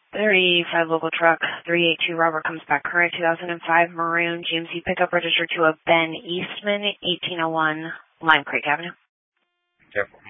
35 local truck 382 Robert comes back current 2005 maroon GMC pickup registered to a Ben Eastman 1801 Lime Creek Avenue. Careful.